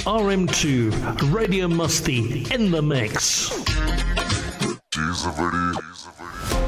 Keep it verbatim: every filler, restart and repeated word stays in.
R M two, Radio Musty in the mix. She's a pretty.